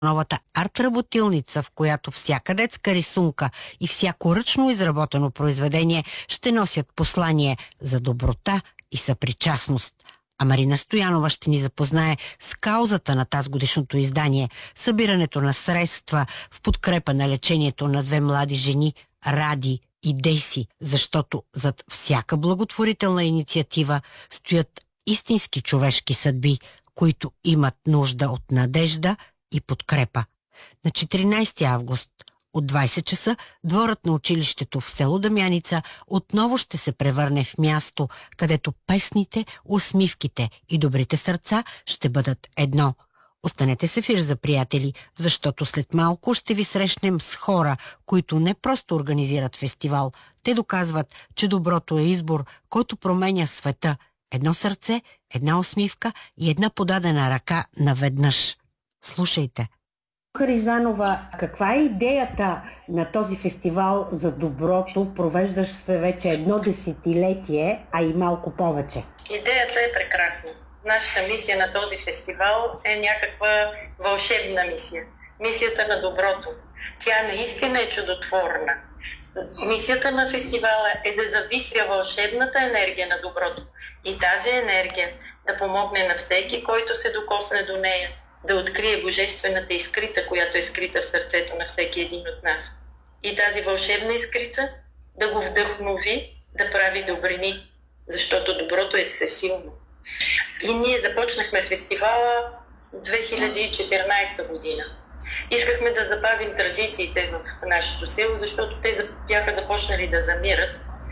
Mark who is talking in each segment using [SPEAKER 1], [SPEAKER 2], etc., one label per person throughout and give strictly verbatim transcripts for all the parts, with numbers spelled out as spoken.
[SPEAKER 1] новата арт-работилница, в която всяка детска рисунка и всяко ръчно изработено произведение ще носят послание за доброта и съпричастност. А Марина Стоянова ще ни запознае с каузата на тази годишното издание – събирането на средства в подкрепа на лечението на две млади жени – Ради и Деси, защото зад всяка благотворителна инициатива стоят истински човешки съдби, които имат нужда от надежда и подкрепа. На четиринайсети август от двайсет часа дворът на училището в село Дамяница отново ще се превърне в място, където песните, усмивките и добрите сърца ще бъдат едно. Останете с ефир за приятели, защото след малко ще ви срещнем с хора, които не просто организират фестивал. Те доказват, че доброто е избор, който променя света. Едно сърце, една усмивка и една подадена ръка наведнъж. Слушайте. Ризанова, каква е идеята на този фестивал за доброто? Провеждаш се вече едно десетилетие, а и малко повече.
[SPEAKER 2] Идеята е прекрасна. Нашата мисия на този фестивал е някаква вълшебна мисия. Мисията на доброто. Тя наистина е чудотворна. Мисията на фестивала е да завихря вълшебната енергия на доброто. И тази енергия да помогне на всеки, който се докосне до нея, да открие божествената искрица, която е скрита в сърцето на всеки един от нас. И тази вълшебна искрица да го вдъхнови да прави добрини, защото доброто е всесилно. И ние започнахме фестивала две хиляди и четиринайсета година. Искахме да запазим традициите в нашето село, защото те бяха започнали да замират.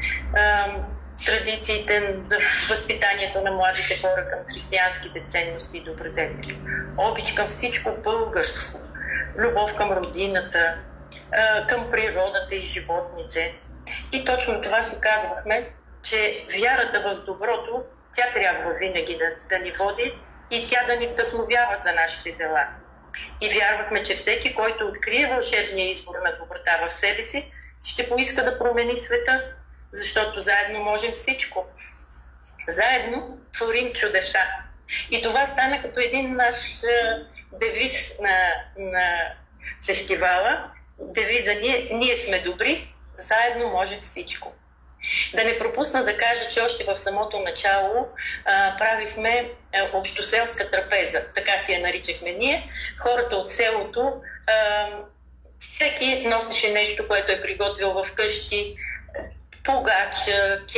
[SPEAKER 2] Традициите за възпитанието на младите хора към християнските ценности и добродетели. Обич към всичко българско, любов към родината, към природата и животните. И точно това си казвахме, че вярата в доброто, тя трябва винаги да, да ни води и тя да ни вдъхновява за нашите дела. И вярвахме, че всеки, който открие вълшебния избор на доброта в себе си, ще поиска да промени света, защото заедно можем всичко. Заедно творим чудеса. И това стана като един наш девиз на, на фестивала. Девиза ние, ние сме добри, заедно можем всичко. Да не пропусна да кажа, че още в самото начало а, правихме а, общоселска трапеза, така си я наричахме ние. Хората от селото, а, всеки носеше нещо, което е приготвил в къщи, погач,